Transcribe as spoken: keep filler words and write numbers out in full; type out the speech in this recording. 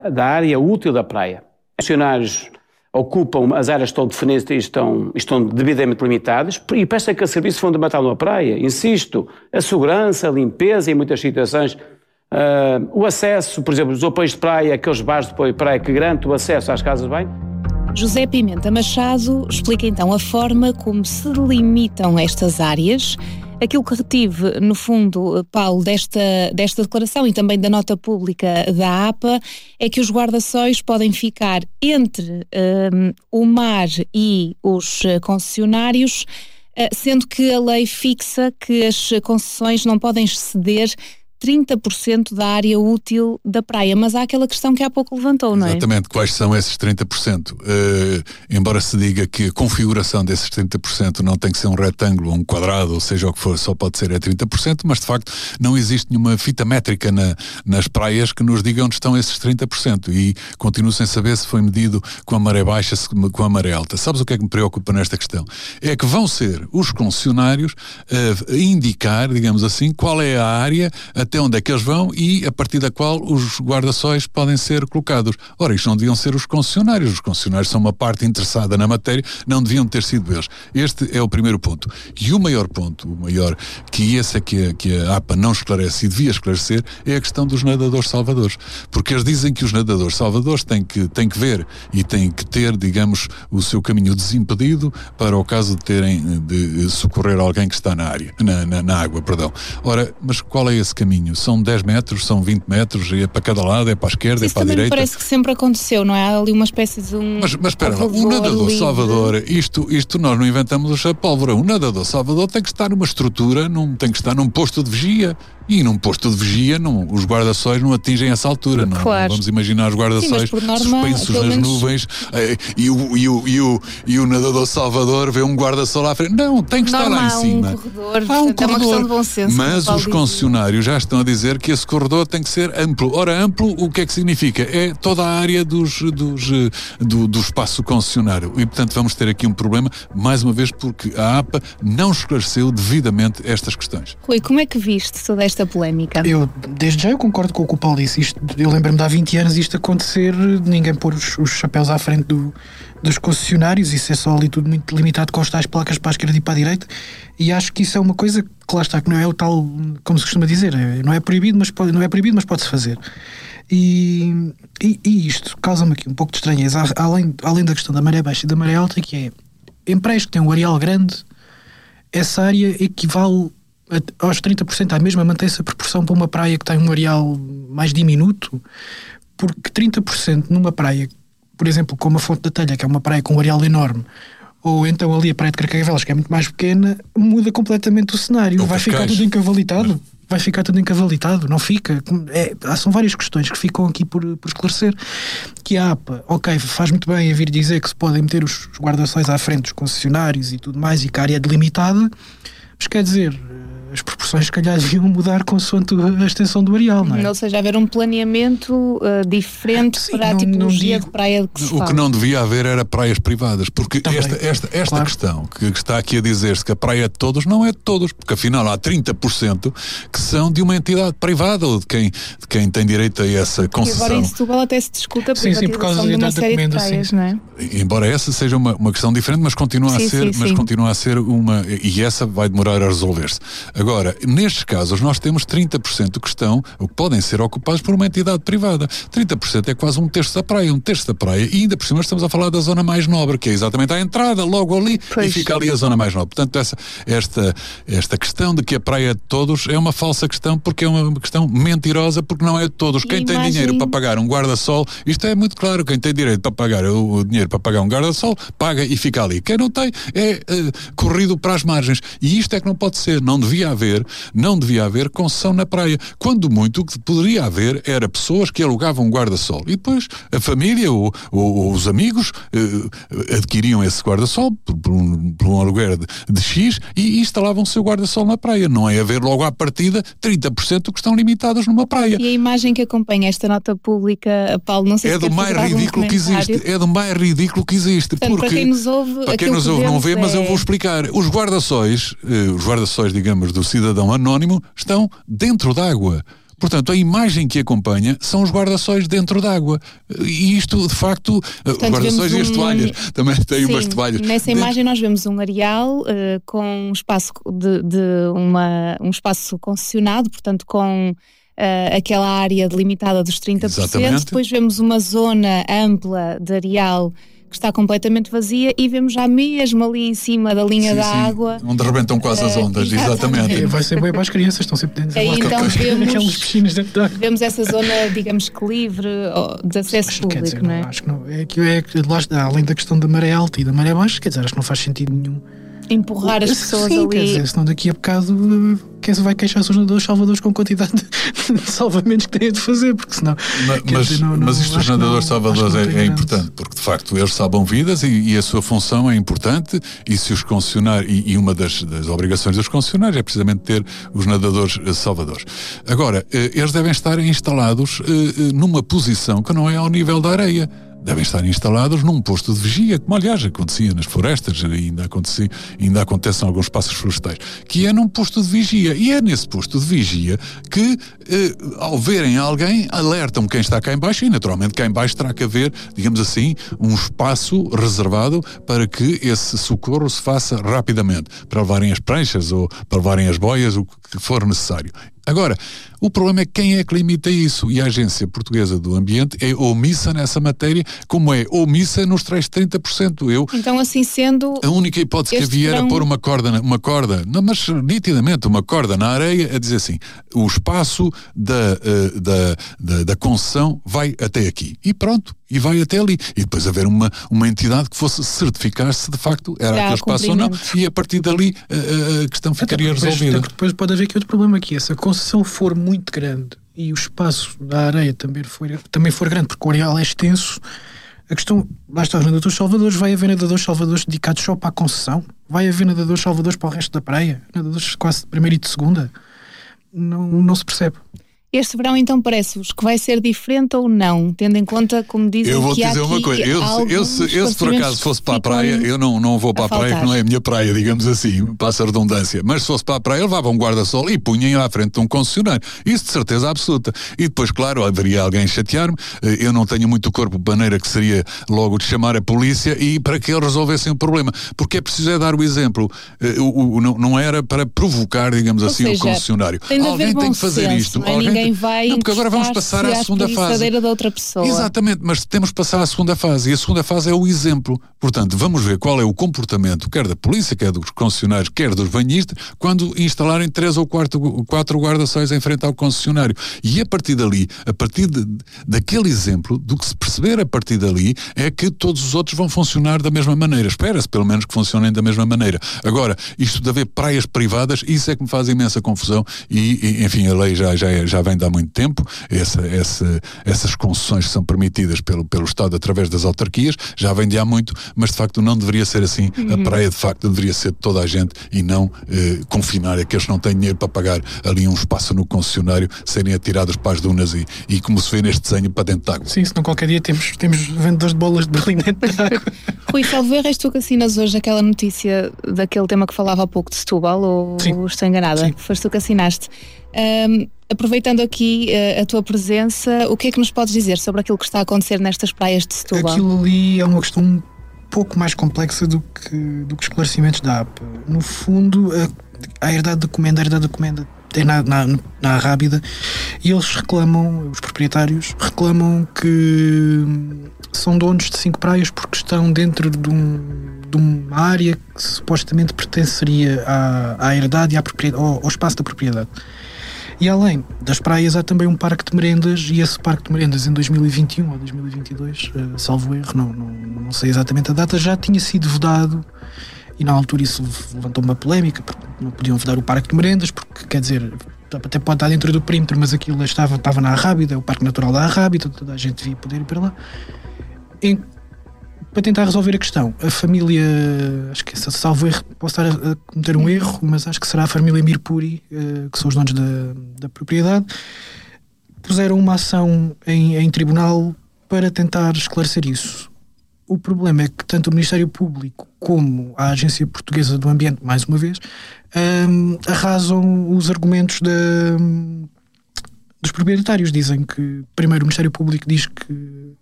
da área útil da praia. Os funcionários ocupam as áreas que estão definidas e estão, estão devidamente limitadas e presta aquele serviço fundamental numa praia. Insisto, a segurança, a limpeza em muitas situações, uh, o acesso, por exemplo, os apoios de praia, aqueles bares de apoio de praia que garantem o acesso às casas de banho. José Pimenta Machado explica então a forma como se delimitam estas áreas. Aquilo que retive, no fundo, Paulo, desta, desta declaração e também da nota pública da A P A, é que os guarda-sóis podem ficar entre um, o mar e os concessionários, sendo que a lei fixa que as concessões não podem exceder trinta por cento da área útil da praia, mas há aquela questão que há pouco levantou, não é? Exatamente, quais são esses trinta por cento? Uh, embora se diga que a configuração desses trinta por cento não tem que ser um retângulo, um quadrado, ou seja o que for, só pode ser é trinta por cento, mas de facto não existe nenhuma fita métrica na, nas praias que nos diga onde estão esses trinta por cento e continuo sem saber se foi medido com a maré baixa, se com a maré alta. Sabes o que é que me preocupa nesta questão? É que vão ser os concessionários a indicar, digamos assim, qual é a área até onde é que eles vão e a partir da qual os guarda-sóis podem ser colocados. Ora, isto não deviam ser os concessionários. Os concessionários são uma parte interessada na matéria, não deviam ter sido eles. Este é o primeiro ponto. E o maior ponto, o maior, que esse é que a, que a A P A não esclarece e devia esclarecer, é a questão dos nadadores salvadores. Porque eles dizem que os nadadores salvadores têm que, têm que ver e têm que ter, digamos, o seu caminho desimpedido para o caso de terem de socorrer alguém que está na área, na, na, na água, perdão. Ora, mas qual é esse caminho? São dez metros, são vinte metros, é para cada lado, é para a esquerda, isso é para a direita. Isso também parece que sempre aconteceu, não é? Há ali uma espécie de um... Mas, mas espera lá, o nadador livre. Salvador, isto, isto nós não inventamos a pólvora. O nadador salvador tem que estar numa estrutura, não, tem que estar num posto de vigia. E num posto de vigia, não, os guarda-sóis não atingem essa altura. Não, claro. Não vamos imaginar os guarda-sóis suspensos nas menos... nuvens eh, e, o, e, o, e, o, e o nadador salvador vê um guarda-sol à frente. Não, tem que normal, estar lá em cima. Há um corredor, há um corredor. É uma questão de bom senso. Mas os concessionários já estão a dizer que esse corredor tem que ser amplo. Ora, amplo, o que é que significa? É toda a área dos, dos, do, do espaço concessionário. E, portanto, vamos ter aqui um problema, mais uma vez, porque a A P A não esclareceu devidamente estas questões. Rui, como é que viste toda esta polémica? Eu, desde já, eu concordo com o que o Paulo disse. Isto, eu lembro-me de há vinte anos isto acontecer, ninguém pôr os, os chapéus à frente do, dos concessionários, isso é só ali tudo muito limitado com as tais placas para a esquerda e para a direita, e acho que isso é uma coisa que lá está, que não é o tal, como se costuma dizer, não é proibido, mas pode, não é proibido, mas pode-se fazer. E, e, e isto causa-me aqui um pouco de estranheza, além, além da questão da maré baixa e da maré alta, que é, em praias que têm um areal grande, essa área equivale aos trinta por cento, à mesma mantém-se a proporção para uma praia que tem um areal mais diminuto, porque trinta por cento numa praia, por exemplo, como a Fonte da Telha, que é uma praia com um areal enorme, ou então ali a praia de Carcavelos, que é muito mais pequena, muda completamente o cenário. Vai ficar tudo encavalitado. Vai ficar tudo encavalitado, não fica. É, são várias questões que ficam aqui por, por esclarecer. Que a A P A, ok, faz muito bem a vir dizer que se podem meter os guarda-sóis à frente dos concessionários e tudo mais, e que a área é delimitada, mas quer dizer, as proporções se calhar deviam mudar consoante a extensão do areal, não é? Ou seja, haver um planeamento uh, diferente Sim, para a não, tipologia não digo, de praia que se O fala. que não devia haver era praias privadas, porque Também, esta, esta, esta claro. questão que está aqui a dizer-se que a praia é de todos, não é de todos, porque afinal há trinta por cento que são de uma entidade privada ou de quem, de quem tem direito a essa concessão. E agora em Setúbal até se discuta a sim, sim, por causa de uma série de praias, sim. não é? Embora essa seja uma, uma questão diferente, mas continua, sim, a ser, sim, mas sim. continua a ser uma... E essa vai demorar a resolver-se. Agora, nestes casos, nós temos trinta por cento que estão, ou que podem ser ocupados por uma entidade privada. trinta por cento é quase um terço da praia, um terço da praia. E ainda por cima estamos a falar da zona mais nobre, que é exatamente a entrada, logo ali, pois. E fica ali a zona mais nobre. Portanto, essa, esta, esta questão de que a praia é de todos é uma falsa questão, porque é uma questão mentirosa, porque não é de todos. Quem tem imagem... dinheiro para pagar um guarda-sol, isto é muito claro, quem tem direito para pagar o, o dinheiro para pagar um guarda-sol, paga e fica ali. Quem não tem é uh, corrido para as margens. E isto é que não pode ser. Não devia haver, não devia haver concessão na praia. Quando muito, o que poderia haver era pessoas que alugavam um guarda-sol e depois a família ou, ou, ou os amigos eh, adquiriam esse guarda-sol por, por, um, por um aluguer de, de X e instalavam o seu guarda-sol na praia. Não é haver logo à partida trinta por cento que estão limitados numa praia. E a imagem que acompanha esta nota pública, Paulo, não sei é se do mais ridículo um que existe. É do mais ridículo que existe. Portanto, porque, para quem nos ouve, para quem nos ouve não vê, é... mas eu vou explicar. Os guarda-sóis, eh, os guarda-sóis, digamos, do cidadão anónimo estão dentro d'água. Portanto, a imagem que acompanha são os guarda-sóis dentro d'água. E isto, de facto, Portanto, os guarda-sóis um... e as toalhas também têm Sim, umas toalhas. Nessa dentro... imagem nós vemos um areal uh, com um espaço, de, de uma, um espaço concessionado, portanto com uh, aquela área delimitada dos trinta por cento. Exatamente. Depois vemos uma zona ampla de areal que está completamente vazia e vemos já mesmo ali em cima da linha sim, da sim. água. Onde rebentam quase uh, as ondas, exatamente. exatamente. É, vai ser bem para as crianças, estão sempre dentro. Aí, então vemos, piscinas dentro da água. Vemos essa zona, digamos que livre de acesso acho, público, dizer, não é? Não, acho que não. É que, é que lá está, além da questão da maré alta e da maré baixa, quer dizer, acho que não faz sentido nenhum empurrar as pessoas sim, ali. Quer dizer, senão daqui a bocado quem se vai queixar são os nadadores salvadores com a quantidade de, de salvamentos que têm de fazer, porque senão. Mas, mas, dizer, não, não, mas isto dos nadadores não, salvadores é, é grande. importante, porque de facto eles salvam vidas e, e a sua função é importante. E se os concessionários, e, e uma das, das obrigações dos concessionários é precisamente ter os nadadores eh, salvadores. Agora, eh, eles devem estar instalados eh, numa posição que não é ao nível da areia. Devem estar instalados num posto de vigia, como aliás acontecia nas florestas, ainda, acontecia, ainda acontece em alguns espaços florestais, que é num posto de vigia. E é nesse posto de vigia que, eh, ao verem alguém, alertam quem está cá em baixo e, naturalmente, cá em baixo terá que haver, digamos assim, um espaço reservado para que esse socorro se faça rapidamente, para levarem as pranchas ou para levarem as boias, o que for necessário. Agora, o problema é quem é que limita isso, e a Agência Portuguesa do Ambiente é omissa nessa matéria, como é omissa nos tais trinta por cento. Eu, então, assim sendo, a única hipótese que havia era pôr uma corda, uma corda, não, mas nitidamente uma corda na areia, a dizer assim, o espaço da, da, da, da concessão vai até aqui, e pronto, e vai até ali, e depois haver uma, uma entidade que fosse certificar se de facto era Já, aquele espaço ou não, e a partir dali a, a questão ficaria até depois, resolvida. Até depois pode haver aqui outro problema aqui, se a concessão for muito grande e o espaço da areia também for, também for grande, porque o areal é extenso, a questão, lá está, os nadadores salvadores, vai haver nadadores salvadores dedicados só para a concessão? Vai haver nadadores salvadores para o resto da praia? Nadadores quase de primeira e de segunda? Não, não se percebe. Este verão, então, parece-vos que vai ser diferente ou não, tendo em conta, como dizem, eu vou que te dizer há uma coisa, eu, eu, se, eu se por acaso fosse para a praia, eu não, não vou para a, a praia, que não é a minha praia, digamos assim, passa a redundância, mas se fosse para a praia, levava um guarda-sol e punha à frente de um concessionário, isso de certeza absoluta. E depois, claro, haveria alguém chatear-me, eu não tenho muito corpo de maneira que seria logo de chamar a polícia e para que eles resolvessem o problema, porque é preciso é dar o exemplo, o, o, não, não era para provocar, digamos ou assim, seja, o concessionário. Tem alguém tem que fazer senso, isto. Não é? Alguém Ninguém tem... vai não, porque agora vamos passar à segunda fase. Da outra pessoa. Exatamente, mas temos que passar à segunda fase e a segunda fase é o exemplo. Portanto, vamos ver qual é o comportamento, quer da polícia, quer dos concessionários, quer dos banhistas, quando instalarem três ou quatro, quatro guarda-sóis em frente ao concessionário. E a partir dali, a partir de, daquele exemplo, do que se perceber a partir dali, é que todos os outros vão funcionar da mesma maneira. Espera-se, pelo menos, que funcionem da mesma maneira. Agora, isto de haver praias privadas, isso é que me faz imensa confusão e, e enfim, a lei já, já, já vem de há muito tempo, essa, essa, essas concessões que são permitidas pelo, pelo Estado através das autarquias, já vem de há muito, mas de facto não deveria ser assim. Uhum. A praia de facto deveria ser de toda a gente e não eh, confinar aqueles que não têm dinheiro para pagar ali um espaço no concessionário, serem atirados para as dunas e, e como se vê neste desenho, para dentro de água. Sim, senão qualquer dia temos, temos vendedores de bolas de Berlim dentro de água. Rui, salvo erro, és tu que assinas hoje aquela notícia daquele tema que falava há pouco de Setúbal, ou Sim. estou enganada? Sim. Foste tu que assinaste. Um, aproveitando aqui uh, a tua presença, o que é que nos podes dizer sobre aquilo que está a acontecer nestas praias de Setúbal? Aquilo ali é uma questão um pouco mais complexa do que, do que esclarecimentos da A P. No fundo, a, a herdade da comenda, a herdade da comenda tem na, na, na Arrábida e eles reclamam, os proprietários reclamam que são donos de cinco praias porque estão dentro de, um, de uma área que supostamente pertenceria à, à herdade e à propriedade, ao, ao espaço da propriedade. E além das praias há também um parque de merendas, e esse parque de merendas em dois mil e vinte e um ou dois mil e vinte e dois, uh, salvo erro, não, não, não sei exatamente a data, já tinha sido vedado, e na altura isso levantou uma polémica, porque não podiam vedar o parque de merendas, porque quer dizer, até pode estar dentro do perímetro, mas aquilo estava, estava na Arrábida, é o Parque Natural da Arrábida, toda a gente devia poder ir para lá. Em, para tentar resolver a questão, a família, acho que salvo erro, posso estar a cometer um erro, mas acho que será a família Mirpuri, que são os donos da, da propriedade, puseram uma ação em, em tribunal para tentar esclarecer isso. O problema é que tanto o Ministério Público como a Agência Portuguesa do Ambiente, mais uma vez, um, arrasam os argumentos da, dos proprietários. Dizem que, primeiro, o Ministério Público diz que